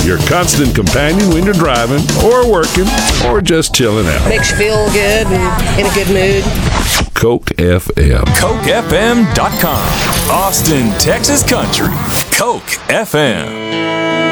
your constant companion when you're driving or working or just chilling out. Makes you feel good and in a good mood. Coke FM. CokeFM.com. Austin, Texas Country. Coke FM.